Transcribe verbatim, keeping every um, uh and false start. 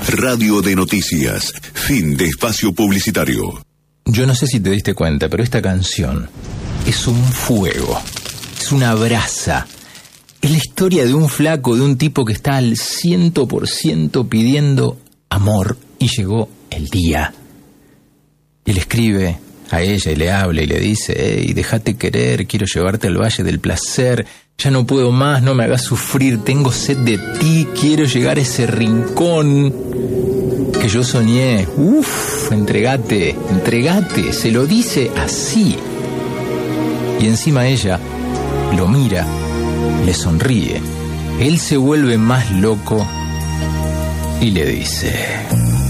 Radio de Noticias. Fin de espacio publicitario. Yo no sé si te diste cuenta, pero esta canción es un fuego, es una brasa. Es la historia de un flaco, de un tipo que está al ciento por ciento pidiendo amor, y llegó el día. Y le escribe a ella y le habla y le dice: hey, déjate querer, quiero llevarte al valle del placer, ya no puedo más, no me hagas sufrir, tengo sed de ti, quiero llegar a ese rincón que yo soñé. Uf, entregate, entregate, se lo dice así. Y encima ella lo mira, le sonríe, él se vuelve más loco y le dice: